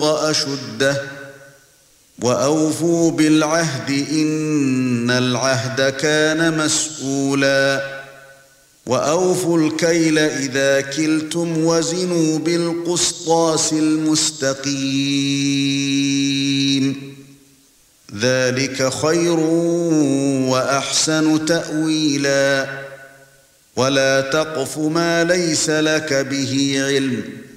أشده وأوفوا بالعهد إن العهد كان مسؤولا وأوفوا الكيل إذا كلتم وزنوا بالقسطاس المستقيم ذلك خير وأحسن تأويلا ولا تقف ما ليس لك به علم